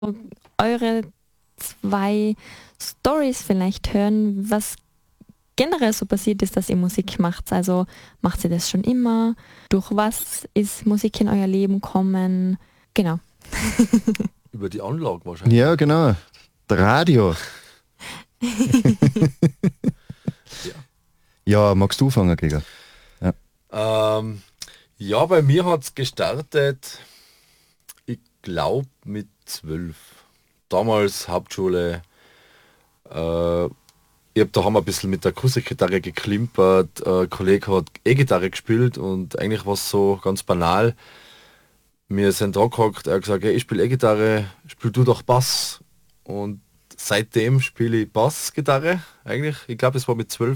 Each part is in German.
eure zwei Stories vielleicht hören, was generell so passiert ist, dass ihr Musik macht. Also macht ihr das schon immer? Durch was ist Musik in euer Leben gekommen? Genau. Über die Anlage wahrscheinlich. Ja, genau. Der Radio. Ja, magst du anfangen, Gregor? Ja, bei mir hat es gestartet, ich glaube mit 12. Damals Hauptschule. Ich habe daheim ein bisschen mit der Akustikgitarre geklimpert. Ein Kollege hat E-Gitarre gespielt und eigentlich war es so ganz banal. Wir sind da gehockt, er hat gesagt, hey, ich spiele E-Gitarre, spiel du doch Bass. Und seitdem spiele ich Bassgitarre eigentlich. Ich glaube, es war mit 12.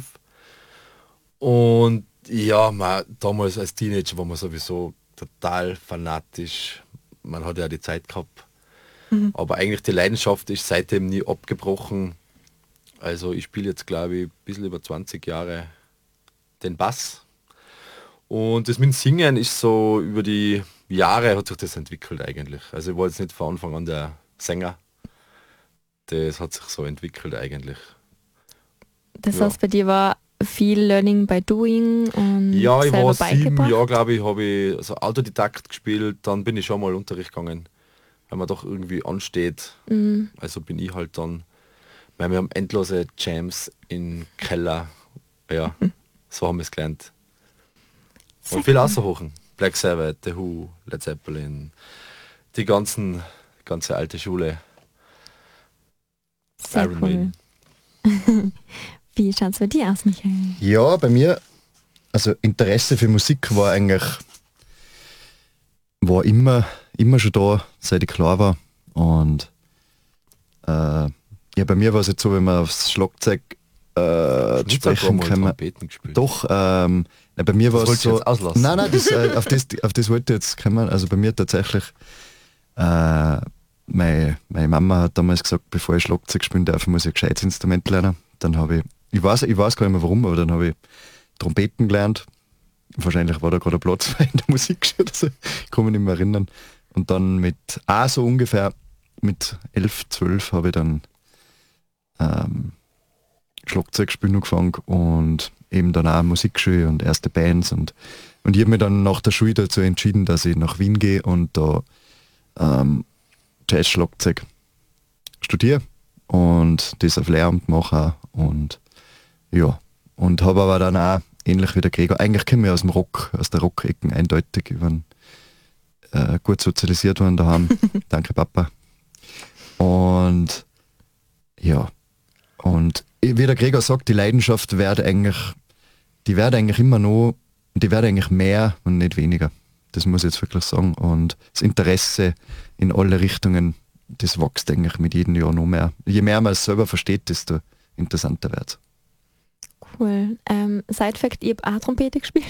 Und ja, damals als Teenager war man sowieso total fanatisch. Man hat ja die Zeit gehabt. Aber eigentlich die Leidenschaft ist seitdem nie abgebrochen. Also ich spiele jetzt, glaube ich, ein bisschen über 20 Jahre den Bass. Und das mit dem Singen ist so, über die Jahre hat sich das entwickelt eigentlich. Also ich war jetzt nicht von Anfang an der Sänger. Das hat sich so entwickelt eigentlich. Das heißt, bei dir war viel Learning by Doing und ja, ich selber war 7 beigebracht? Jahre, glaube ich, habe ich also Autodidakt gespielt. Dann bin ich schon mal Unterricht gegangen, weil man doch irgendwie ansteht. Also bin ich halt dann, weil wir haben endlose Jams im Keller. Ja, so haben wir es gelernt. Und viel außerhochen. Black Sabbath, The Who, Led Zeppelin, die ganze alte Schule. Sehr Iron cool. Maiden. Wie schaut es bei dir aus, Michael? Ja, bei mir, also Interesse für Musik war immer schon da, seit ich klar war. Und ja, bei mir war es jetzt so, wenn man aufs Schlagzeug zu sprechen kann. Trompeten gespielt. Doch, bei mir war es so. Jetzt auslassen. Nein, auf das wollte ich jetzt kommen. Also bei mir tatsächlich, meine Mama hat damals gesagt, bevor ich Schlagzeug spielen darf, muss ich ein gescheites Instrument lernen. Dann habe ich weiß gar nicht mehr warum, aber dann habe ich Trompeten gelernt. Wahrscheinlich war da gerade ein Platz frei in der Musik, also ich kann mich nicht mehr erinnern. Und dann so ungefähr mit 11, 12 habe ich dann Schlagzeug spielen angefangen und eben dann auch Musikschule und erste Bands und ich habe mich dann nach der Schule dazu entschieden, dass ich nach Wien gehe und da Jazz-Schlagzeug studiere und das auf Lehramt mache und ja, und habe aber dann auch ähnlich wie der Gregor, eigentlich komme ich aus der Rock-Ecken eindeutig, ich bin gut sozialisiert worden daheim, danke Papa. Und ja, und wie der Gregor sagt, die Leidenschaft wird eigentlich immer noch, die wird eigentlich mehr und nicht weniger. Das muss ich jetzt wirklich sagen. Und das Interesse in alle Richtungen, das wächst eigentlich mit jedem Jahr noch mehr. Je mehr man es selber versteht, desto interessanter wird es. Cool. Side-Fact, ich habe auch Trompete gespielt.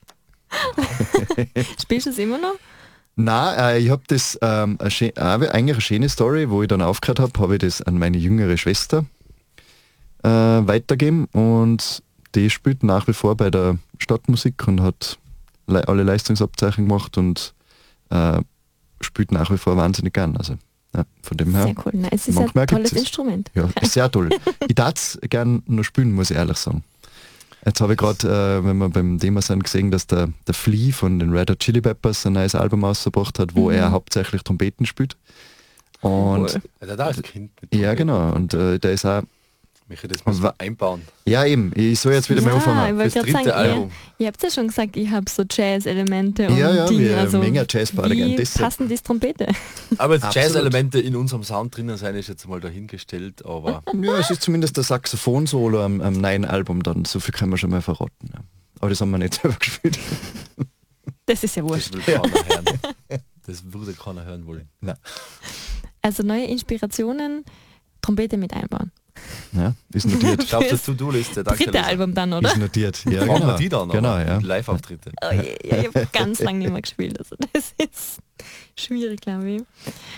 Spielst du es immer noch? Nein, ich habe das, eigentlich eine schöne Story, wo ich dann aufgehört habe ich das an meine jüngere Schwester weitergeben und die spielt nach wie vor bei der Stadtmusik und hat alle Leistungsabzeichen gemacht und spielt nach wie vor wahnsinnig gern. Also ja, von dem her. Sehr cool. Na, es ist ein tolles Instrument. Ja, ist sehr toll. Ich darf es gern nur spielen, muss ich ehrlich sagen. Jetzt habe ich gerade, wenn wir beim Thema sind, gesehen, dass der Flea von den Red Hot Chili Peppers ein neues Album ausgebracht hat, wo er hauptsächlich Trompeten spielt. Und der da als Kind mit ja, genau. Und der ist auch. Michael, das muss man einbauen. Ja, eben. Ich soll jetzt wieder mal anfangen. Ich Das wollte gerade dritte sagen, Album. ihr habt ja schon gesagt, ich habe so Jazz-Elemente und Ja, Dinge. wir Also Menge Jazzparty gern. wie Deshalb. passen die Trompete? Aber jetzt Absolut. Jazz-Elemente in unserem Sound drinnen sein, ist jetzt mal dahingestellt, aber Ja, es ist zumindest der Saxophon-Solo am neuen Album dann. So viel können wir schon mal verraten. Ja. Aber das haben wir nicht selber gespielt. Das ist ja das wurscht. will keiner hören. Das würde keiner hören wollen. Nein. Also neue Inspirationen, Trompete mit einbauen. Ja, ist notiert. Schau auf die To-Do-Liste, danke. Dritte Lisa. Album dann, oder? Ist notiert. Ja, Machen wir genau. die dann, Genau, aber ja. Live-Auftritte. Oh, ja, ich habe ganz lange nicht mehr gespielt. Also das ist schwierig, glaube ich.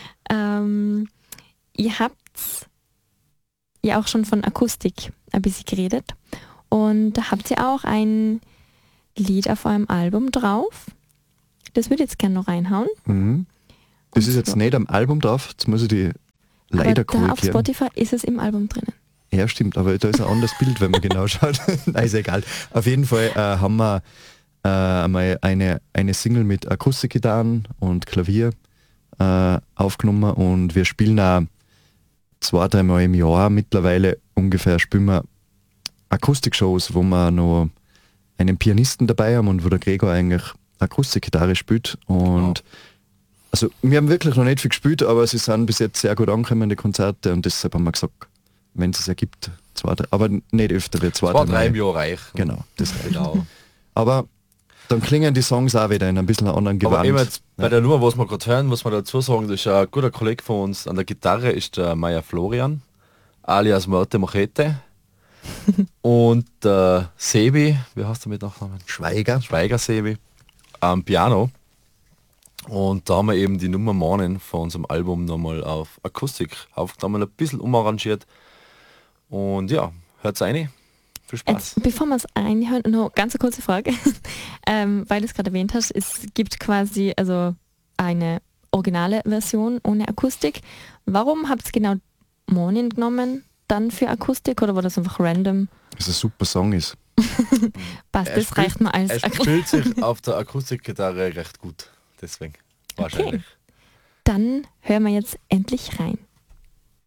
Ihr habt ja auch schon von Akustik ein bisschen geredet. Und da habt ihr auch ein Lied auf eurem Album drauf. Das würde ich jetzt gerne noch reinhauen. Mhm. Das Und ist jetzt so. nicht am Album drauf. Jetzt muss ich die leider aber da auf korrigieren. Spotify ist es im Album drinnen. Ja, stimmt, aber da ist ein anderes Bild, wenn man genau schaut. Nein, ist egal. Auf jeden Fall haben wir einmal eine Single mit Akustikgitarren und Klavier aufgenommen und wir spielen auch 2-3 Mal im Jahr mittlerweile ungefähr, spielen wir Akustikshows, wo wir noch einen Pianisten dabei haben und wo der Gregor eigentlich Akustikgitarre spielt. Und also wir haben wirklich noch nicht viel gespielt, aber sie sind bis jetzt sehr gut angekommen, die Konzerte, und deshalb haben wir gesagt, wenn es ergibt, 2-3, aber nicht öfter, wir 2-3 2-3 im Jahr reichen. Genau, das reicht. Genau. Aber dann klingen die Songs auch wieder in ein bisschen anderen Gewand. Aber eben jetzt bei der Nummer, was wir gerade hören, muss man dazu sagen, das ist ein guter Kollege von uns. An der Gitarre ist der Meier Florian, alias Mörte Machete. Und der Sebi, wie heißt der mit Nachnamen? Schweiger Sebi, am Piano. Und da haben wir eben die Nummer Morning von unserem Album nochmal auf Akustik aufgenommen, ein bisschen umarrangiert. Und ja, hört's rein. Viel Spaß. Jetzt, bevor wir es reinhören, noch ganz eine kurze Frage, weil du es gerade erwähnt hast, es gibt quasi also eine originale Version ohne Akustik. Warum habt ihr genau Morning genommen dann für Akustik oder war das einfach random? Das ein super Song ist. Passt, das reicht mir als Er spielt sich auf der Akustikgitarre recht gut, deswegen wahrscheinlich. Dann hören wir jetzt endlich rein.